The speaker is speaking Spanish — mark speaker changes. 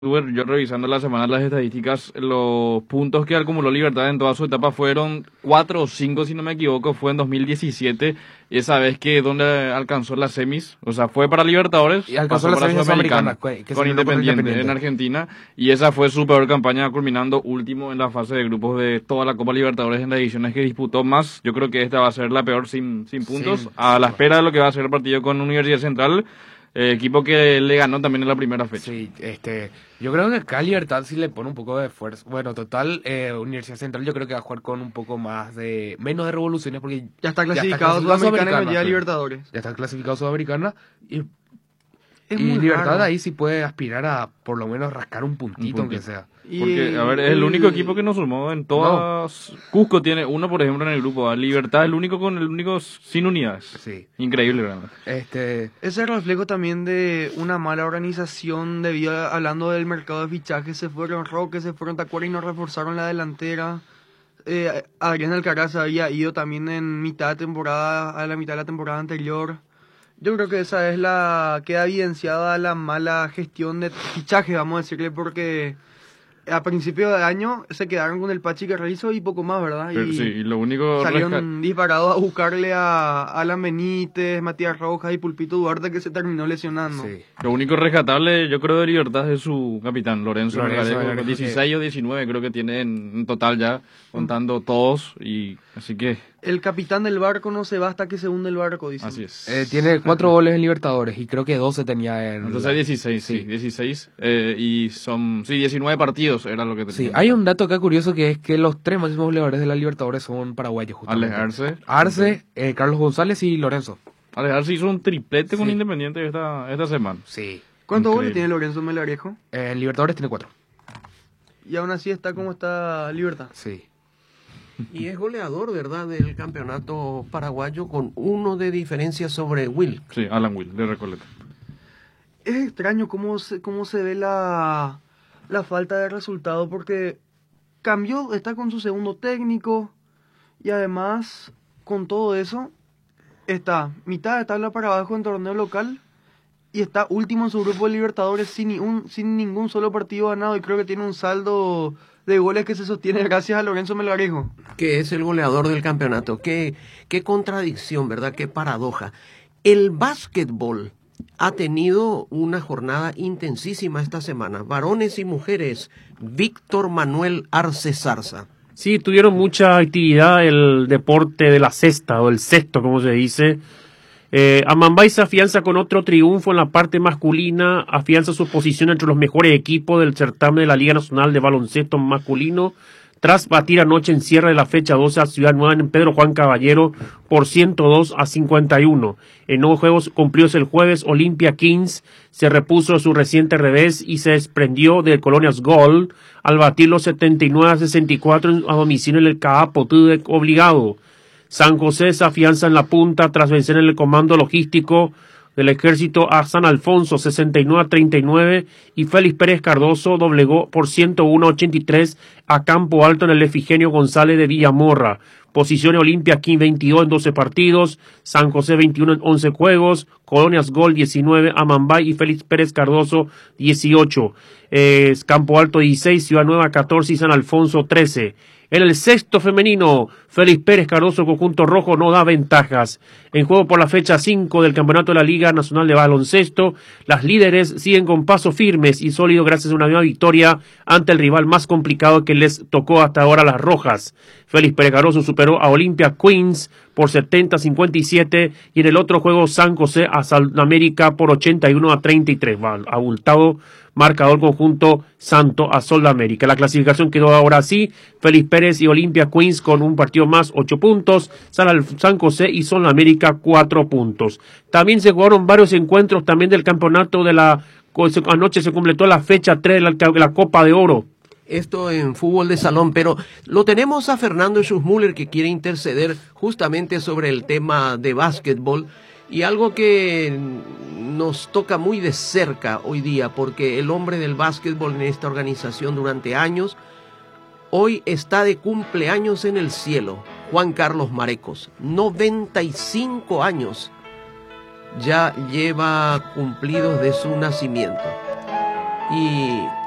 Speaker 1: Estuve yo revisando la semana las estadísticas, los puntos que acumuló Libertad en toda su etapa fueron 4 o 5, si no me equivoco, fue en 2017, esa vez que donde alcanzó las semis, o sea, fue para Libertadores,
Speaker 2: Y alcanzó
Speaker 1: pasó
Speaker 2: la
Speaker 1: para
Speaker 2: semis
Speaker 1: Sudamericana,
Speaker 2: sudamericana, que se
Speaker 1: con
Speaker 2: eliminó por
Speaker 1: Independiente en Argentina, y esa fue su peor campaña, culminando último en la fase de grupos de toda la Copa Libertadores en las ediciones que disputó más. Yo creo que esta va a ser la peor sin puntos, a la espera de lo que va a ser el partido con Universidad Central, equipo que le ganó también en la primera fecha.
Speaker 2: Sí, yo creo que acá Libertad sí le pone un poco de esfuerzo. Bueno, total, Universidad Central yo creo que va a jugar con un poco menos de revoluciones porque
Speaker 3: Ya está clasificado Sudamericana y no llega a
Speaker 2: sí.
Speaker 3: Libertadores.
Speaker 2: Ya está clasificado Sudamericana
Speaker 3: Es
Speaker 2: y
Speaker 3: muy
Speaker 2: Libertad
Speaker 3: raro.
Speaker 2: ahí sí puede aspirar a por lo menos rascar un puntito, aunque sea.
Speaker 1: Porque, a ver, es el único equipo que nos sumó en todas. Cusco tiene uno, por ejemplo, en el grupo A. Libertad, el único sin unidades.
Speaker 2: Sí.
Speaker 1: Increíble, ¿verdad?
Speaker 3: Ese es el reflejo también de una mala organización hablando del mercado de fichajes. Se fueron Roque, se fueron Tacuara y no reforzaron la delantera. Adrián Alcaraz había ido también en mitad de temporada, a la mitad de la temporada anterior. Yo creo que esa es queda evidenciada la mala gestión de fichajes, vamos a decirle, porque a principio de año se quedaron con el Pachi Carrizo y poco más, ¿verdad?
Speaker 1: Pero,
Speaker 3: Y
Speaker 1: sí, y lo único
Speaker 3: salieron disparados a buscarle a Alan Benítez, Matías Rojas y Pulpito Duarte, que se terminó lesionando.
Speaker 2: Sí.
Speaker 1: Lo único rescatable, yo creo, de Libertad es su capitán, Lorenzo Melgarejo,
Speaker 2: Melgarejo,
Speaker 1: 16 o 19 creo que tiene en total ya, contando todos, y así que
Speaker 3: El capitán del barco no se va hasta que se hunde el barco, dicen.
Speaker 1: así es.
Speaker 2: Tiene 4 goles en Libertadores y creo que 12 tenía en...
Speaker 1: Entonces hay 16, sí, 16, y son, sí, 19 partidos era lo que tenía.
Speaker 2: Sí, hay un dato acá curioso que es que los 3 máximos goleadores de la Libertadores son paraguayos, justamente.
Speaker 1: Arce,
Speaker 2: Carlos González y Lorenzo.
Speaker 1: Arce hizo un triplete con
Speaker 2: Sí.
Speaker 1: Independiente esta semana.
Speaker 2: Sí.
Speaker 3: ¿Cuántos goles
Speaker 1: Increíble.
Speaker 3: tiene Lorenzo Melgarejo?
Speaker 2: En Libertadores tiene 4.
Speaker 3: Y aún así está como está Libertad.
Speaker 2: Sí.
Speaker 4: Y es goleador, ¿verdad?, del campeonato paraguayo con 1 de diferencia sobre Will.
Speaker 1: Sí, Alan Will, de Recoleta.
Speaker 3: Es extraño cómo se ve la falta de resultado, porque está con su segundo técnico y además con todo eso está mitad de tabla para abajo en torneo local y está último en su grupo de Libertadores sin ningún solo partido ganado, y creo que tiene un saldo de goles que se sostiene gracias a Lorenzo Melgarejo.
Speaker 4: Que es el goleador del campeonato. Qué contradicción, ¿verdad? Qué paradoja. El básquetbol ha tenido una jornada intensísima esta semana. Varones y mujeres. Víctor Manuel Arce Zarza.
Speaker 5: Sí, tuvieron mucha actividad el deporte de la cesta o el cesto, como se dice. Amambay se afianza con otro triunfo en la parte masculina, afianza su posición entre los mejores equipos del certamen de la Liga Nacional de Baloncesto Masculino, tras batir anoche en cierre de la fecha 12 a Ciudad Nueva en Pedro Juan Caballero por 102-51. En nuevos juegos cumplidos el jueves, Olimpia Kings se repuso de su reciente revés y se desprendió de Colonias Gold al batir los 79-64 a domicilio en el CAA Potudec obligado. San José se afianza en la punta tras vencer en el comando logístico del ejército a San Alfonso 69-39 y Félix Pérez Cardoso doblegó por 101-83 a Campo Alto en el Efigenia González de Villamorra. Posición Olimpia King 22 en 12 partidos, San José 21 en 11 juegos, Colonias Gol 19, Amambay y Félix Pérez Cardoso 18, Campo Alto 16, Ciudad Nueva 14 y San Alfonso 13. En el sexto femenino, Félix Pérez Cardoso, conjunto rojo, no da ventajas. En juego por la fecha 5 del campeonato de la Liga Nacional de Baloncesto, las líderes siguen con pasos firmes y sólidos gracias a una nueva victoria ante el rival más complicado que les tocó hasta ahora, las rojas. Félix Pérez Cardoso superó a Olimpia Queens por 70-57 y en el otro juego San José a América por 81-33. Abultado marcador conjunto Santo a Sol de América. La clasificación quedó ahora así: Félix Pérez y Olimpia Queens con un partido más, 8 puntos, San José y Sol de América 4 puntos. También se jugaron varios encuentros también del campeonato anoche se completó la fecha 3 de la Copa de Oro.
Speaker 4: Esto en fútbol de salón, pero lo tenemos a Fernando Schussmüller, que quiere interceder justamente sobre el tema de básquetbol y algo que nos toca muy de cerca hoy día, porque el hombre del básquetbol en esta organización durante años, hoy está de cumpleaños en el cielo. Juan Carlos Marecos, 95 años ya lleva cumplidos de su nacimiento. Y